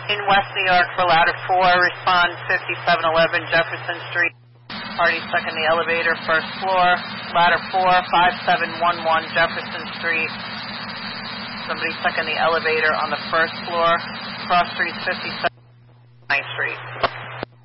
In West New York for ladder 4, respond 5711 Jefferson Street. Party stuck in the elevator, first floor. Ladder 4, 5711 Jefferson Street. Somebody stuck in the elevator on the first floor. Cross Street 57 Ninth Street.